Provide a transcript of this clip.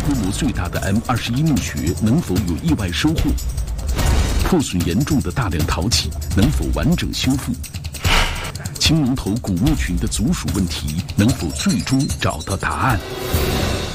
规模最大的 M21墓穴能否有意外收获？破损严重的大量陶器能否完整修复？青龙头古墓群的族属问题能否最终找到答案？